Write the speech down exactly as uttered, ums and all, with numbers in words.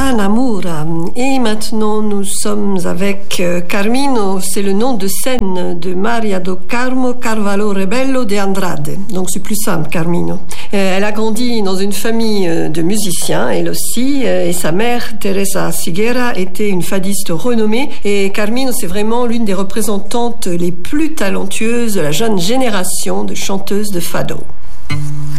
Carmina Namura. Et maintenant, nous sommes avec Carmino, c'est le nom de scène de Maria do Carmo Carvalho Rebello de Andrade. Donc c'est plus simple, Carmino. Elle a grandi dans une famille de musiciens, elle aussi, et sa mère, Teresa Siguera, était une fadiste renommée. Et Carmino, c'est vraiment l'une des représentantes les plus talentueuses de la jeune génération de chanteuses de fado.